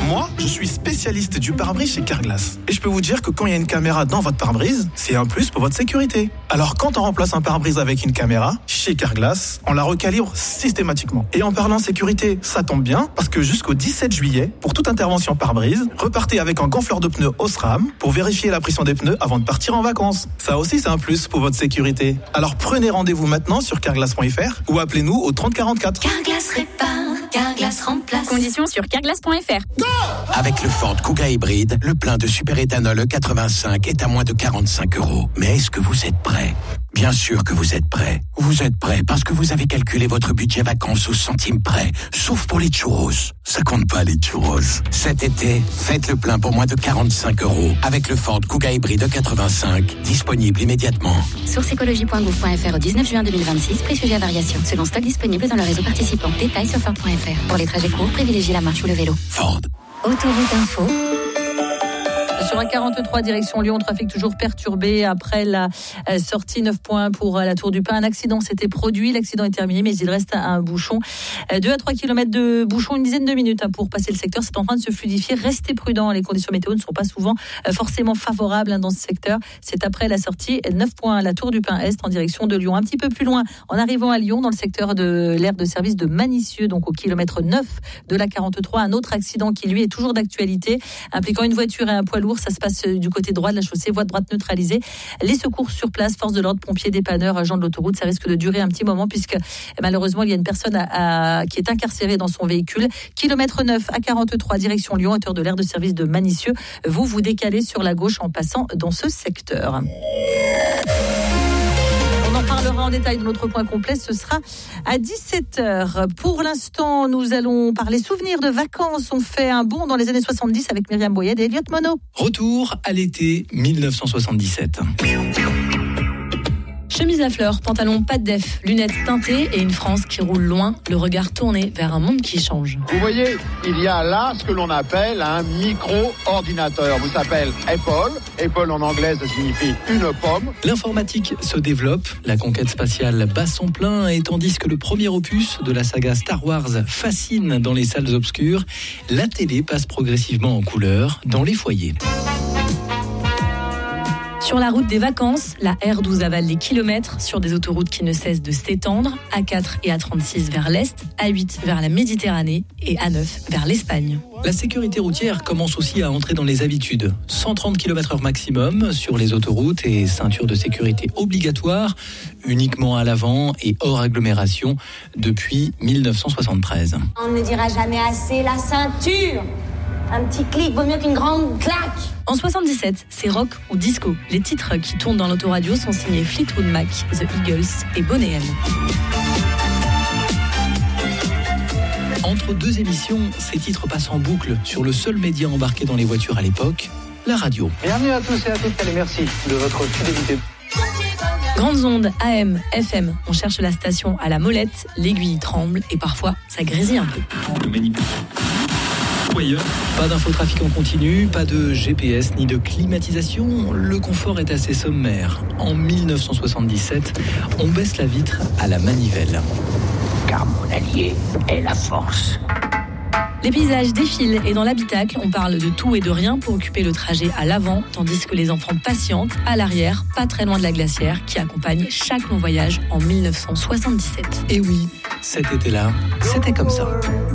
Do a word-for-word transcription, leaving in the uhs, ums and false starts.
Moi, je suis spécialiste du pare-brise chez Carglass. Et je peux vous dire que quand il y a une caméra dans votre pare-brise, c'est un plus pour votre sécurité. Alors quand on remplace un pare-brise avec une caméra, chez Carglass, on la recalibre systématiquement. Et en parlant sécurité, ça tombe bien, parce que jusqu'au dix-sept juillet, pour toute intervention pare-brise, repartez avec un gonfleur de pneus Osram pour vérifier la pression des pneus avant de partir en vacances. Ça aussi, c'est un plus pour votre sécurité. Alors prenez rendez-vous maintenant sur carglass point f r ou appelez-nous au trente quarante-quatre. Carglass répare, Carglass remplace. Conditions sur carglass point f r. Go! Avec le Ford Kuga hybride, le plein de super-éthanol E quatre-vingt-cinq est à moins de quarante-cinq euros. Mais est-ce que vous êtes prêts ? Bien sûr que vous êtes prêts. Vous êtes prêts parce que vous avez calculé votre budget vacances au centime près, sauf pour les churros. Ça compte pas les churros. Cet été, faites le plein pour moins de quarante-cinq euros avec le Ford Kuga hybride E quatre-vingt-cinq, disponible immédiatement. Source écologie point gouv point f r au dix-neuf juin deux mille vingt-six, prix sujet à variation. Selon stock disponible dans le réseau participant. Détails sur ford point f r. Pour les trajets courts, privilégiez la marche ou le vélo. Ford. Autoroute Info. Sur A quarante-trois, direction Lyon, trafic toujours perturbé après la sortie neuf points pour la Tour du Pin. Un accident s'était produit, l'accident est terminé, mais il reste un bouchon. deux à trois kilomètres de bouchon, une dizaine de minutes pour passer le secteur. C'est en train de se fluidifier. Restez prudents, les conditions météo ne sont pas souvent forcément favorables dans ce secteur. C'est après la sortie neuf points à la Tour du Pin Est en direction de Lyon. Un petit peu plus loin, en arrivant à Lyon, dans le secteur de l'aire de service de Manicieux, donc au kilomètre neuf de la quarante-trois, un autre accident qui lui est toujours d'actualité, impliquant une voiture et un poids lourd. Ça se passe du côté droit de la chaussée, voie de droite neutralisée. Les secours sur place, forces de l'ordre, pompiers, dépanneurs, agents de l'autoroute, ça risque de durer un petit moment puisque malheureusement il y a une personne à, à, qui est incarcérée dans son véhicule. Kilomètre neuf à quarante-trois, direction Lyon, hauteur de l'aire de service de Manicieux. Vous vous décalez sur la gauche en passant dans ce secteur. On en parlera en détail de notre point complet, ce sera à dix-sept heures. Pour l'instant, nous allons parler souvenirs de vacances. On fait un bond dans les années soixante-dix avec Myriam Boyed et Elliot Monod. Retour à l'été dix-neuf cent soixante-dix-sept. Chemise à fleurs, pantalon pas de def, lunettes teintées et une France qui roule loin, le regard tourné vers un monde qui change. Vous voyez, il y a là ce que l'on appelle un micro-ordinateur. Vous s'appelle Apple. Apple en anglais, ça signifie une pomme. L'informatique se développe, la conquête spatiale bat son plein et tandis que le premier opus de la saga Star Wars fascine dans les salles obscures, la télé passe progressivement en couleur dans les foyers. Sur la route des vacances, la R douze avale les kilomètres sur des autoroutes qui ne cessent de s'étendre, A quatre et A trente-six vers l'Est, A huit vers la Méditerranée et A neuf vers l'Espagne. La sécurité routière commence aussi à entrer dans les habitudes. cent trente kilomètres heure maximum sur les autoroutes et ceinture de sécurité obligatoire, uniquement à l'avant et hors agglomération depuis dix-neuf cent soixante-treize. On ne dira jamais assez la ceinture. Un petit clic vaut mieux qu'une grande claque. En soixante-dix-sept, c'est rock ou disco. Les titres qui tournent dans l'autoradio sont signés Fleetwood Mac, The Eagles et Boney M. Entre deux émissions, ces titres passent en boucle sur le seul média embarqué dans les voitures à l'époque, la radio. Bienvenue à tous et à toutes et merci de votre fidélité. Grandes ondes, A M, F M, on cherche la station à la molette, l'aiguille tremble et parfois ça grésille un peu. Pas d'infotrafic en continu, pas de G P S ni de climatisation, le confort est assez sommaire. En dix-neuf cent soixante-dix-sept, on baisse la vitre à la manivelle. Car mon allié est la force. Les paysages défilent et dans l'habitacle, on parle de tout et de rien pour occuper le trajet à l'avant, tandis que les enfants patientent à l'arrière, pas très loin de la glacière, qui accompagne chaque long voyage en dix-neuf cent soixante-dix-sept. Et oui, cet été-là, c'était comme ça.